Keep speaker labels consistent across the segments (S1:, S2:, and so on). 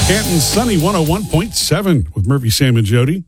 S1: Canton Sunny 101.7 with Murphy, Sam, and Jody.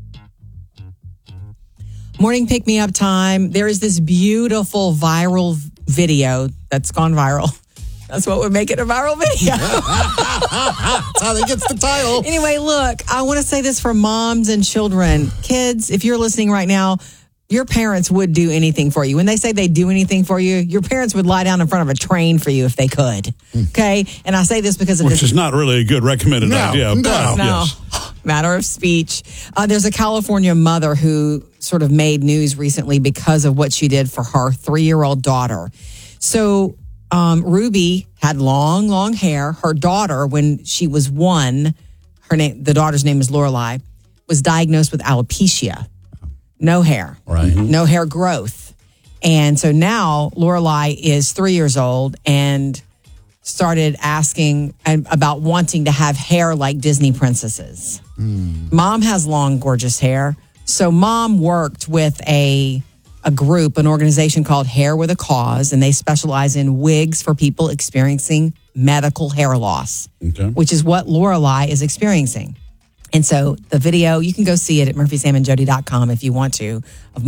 S2: Morning pick-me-up time. There is this beautiful viral video that's gone viral. That's what would make it a viral video.
S3: That's how they get the title.
S2: Anyway, look, I want to say this for moms and children. Kids, if you're listening right now, your parents would do anything for you. When they say they do anything for you, your parents would lie down in front of a train for you if they could. Okay? And I say this because of
S1: Which is not really a good recommended idea.
S2: No.
S1: Yes.
S2: Matter of speech. There's a California mother who sort of made news recently because of what she did for her 3-year-old daughter. So Ruby had long hair. Her daughter, when she was 1, the daughter's name is Lorelai, was diagnosed with alopecia. No hair.
S3: Right.
S2: No hair growth. And so now Lorelai is 3 years old and started asking about wanting to have hair like Disney princesses. Mom has long, gorgeous hair. So mom worked with a group, an organization called Hair with a Cause, and they specialize in wigs for people experiencing medical hair loss, which is what Lorelai is experiencing. And so the video, you can go see it at murphysamandjody.com if you want to,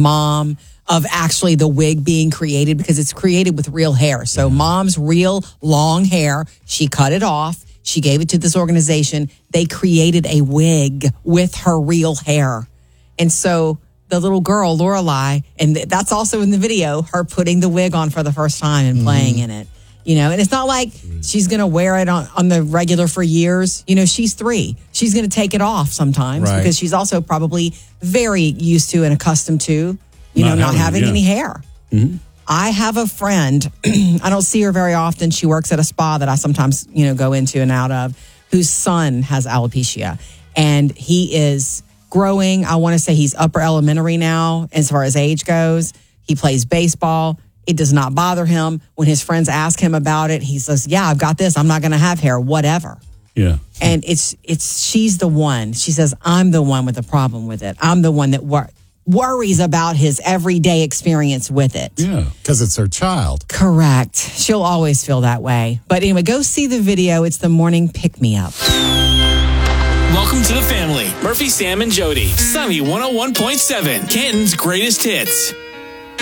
S2: of actually the wig being created, because it's created with real hair. So mom's real long hair, she cut it off. She gave it to this organization. They created a wig with her real hair. And so the little girl, Lorelai, and that's also in the video, her putting the wig on for the first time and playing in it. You know, and it's not like she's going to wear it on the regular for years. You know, she's 3. She's going to take it off sometimes because she's also probably very used to and accustomed to, not having any hair. Mm-hmm. I have a friend, I don't see her very often. She works at a spa that I sometimes, go into and out of, whose son has alopecia. And he is growing. I want to say he's upper elementary now as far as age goes. He plays baseball. It does not bother him. When his friends ask him about it, he says, yeah, I've got this. I'm not going to have hair, whatever.
S1: Yeah.
S2: And she's the one. She says, I'm the one with the problem with it. I'm the one that worries about his everyday experience with it.
S1: Yeah.
S3: Because it's her child.
S2: Correct. She'll always feel that way. But anyway, go see the video. It's the morning pick-me-up.
S4: Welcome to the family. Murphy, Sam, and Jody. Sunny 101.7. Canton's greatest hits.